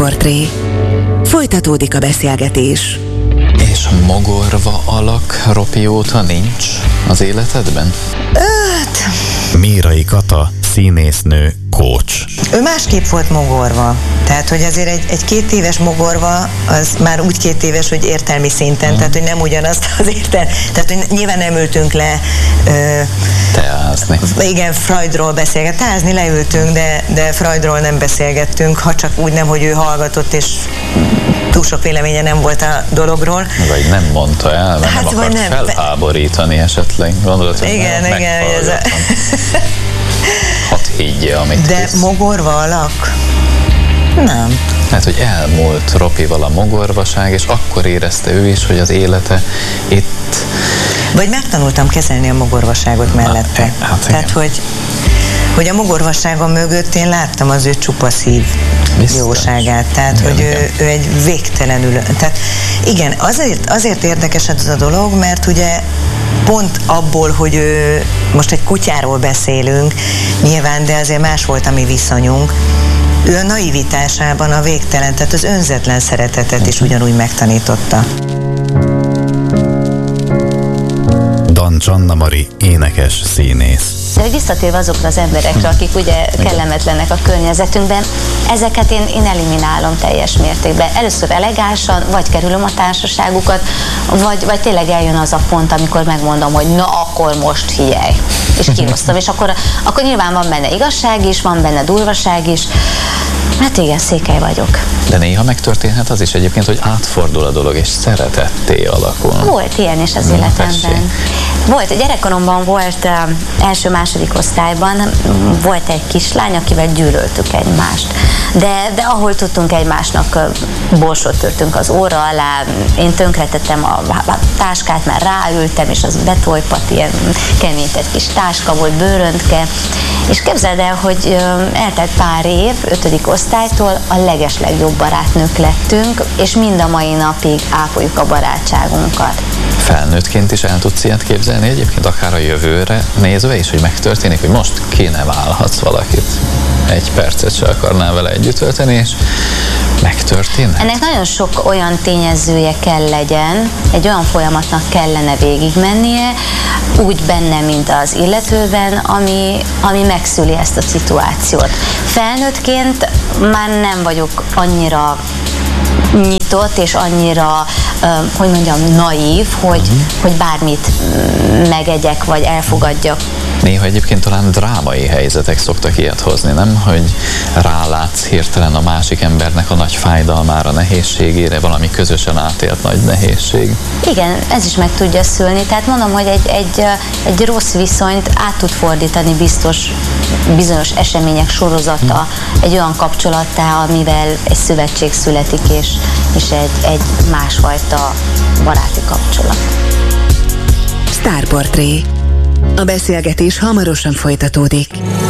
Sztárportré. Folytatódik a beszélgetés. És mogorva alak Ropi óta nincs az életedben? Mérai Kata, színésznő, coach. Ő másképp volt mogorva. Tehát, hogy azért egy 2 éves mogorva, az már úgy 2 éves, hogy értelmi szinten, tehát, hogy nem ugyanazt az tehát, hogy nyilván nem ültünk le teázni. Igen, Freudról teázni leültünk, de Freudról nem beszélgettünk, ha csak úgy nem, hogy ő hallgatott, és túl sok véleménye nem volt a dologról. Vagy nem mondta el, mert nem akart felháborítani esetleg. Gondolod, hogy igen, hadd higgye, amit de hisz. mogorva alak? Nem. Hát, hogy elmúlt Ropival a mogorvaság, és akkor érezte ő is, hogy az élete itt... Vagy megtanultam kezelni a mogorvaságot mellette. Tehát, hogy a mogorvasága mögött én láttam az ő csupa szív jóságát. Tehát, igen, hogy ő egy végtelenül... Tehát igen, azért érdekes ez a dolog, mert ugye pont abból, hogy ő, most egy kutyáról beszélünk, nyilván, de azért más volt a mi viszonyunk, ő a naivitásában a végtelen, tehát az önzetlen szeretetet is ugyanúgy megtanította. Dancs Anna-Mari, énekes, színész. Visszatérve azokra az emberekre, akik ugye kellemetlenek a környezetünkben, ezeket én eliminálom teljes mértékben. Először elegánsan, vagy kerülöm a társaságukat, vagy tényleg eljön az a pont, amikor megmondom, hogy na akkor most figyelj, és kiosztom. És akkor nyilván van benne igazság is, van benne durvaság is. Hát igen, székely vagyok. De néha megtörténhet az is egyébként, hogy átfordul a dolog, és szeretetté alakul. Volt ilyen is az életemben. Volt, gyerekkoromban volt első-második osztályban, volt egy kislány, akivel gyűlöltük egymást. De ahol tudtunk egymásnak, borsot törtünk az óra alá, én tönkretettem a táskát, mert ráültem, és az betolpat, ilyen kemény egy kis táska volt, bőröntke. És képzeld el, hogy eltelt pár év, 5. osztálytól a legeslegjobb barátnők lettünk, és mind a mai napig ápoljuk a barátságunkat. Felnőttként is el tudsz ilyet képzelni egyébként, akár a jövőre nézve is, hogy megtörténik, hogy most kéne válhatsz valakit. 1 percet se akarnál vele együtt tölteni, és megtörténhet? Ennek nagyon sok olyan tényezője kell legyen, egy olyan folyamatnak kellene végigmennie, úgy benne, mint az illetőben, ami megszüli ezt a szituációt. Felnőttként már nem vagyok annyira nyitott és annyira, hogy mondjam, naív, hogy bármit megegyek, vagy elfogadjak. Néha egyébként talán drámai helyzetek szoktak ilyet hozni, nem? Hogy rálátsz hirtelen a másik embernek a nagy fájdalmára, nehézségére, valami közösen átélt nagy nehézség. Igen, ez is meg tudja szülni. Tehát mondom, hogy egy rossz viszonyt át tud fordítani bizonyos események sorozata egy olyan kapcsolattá, amivel egy szövetség születik, és egy másfajta baráti kapcsolat. Sztárportré. A beszélgetés hamarosan folytatódik.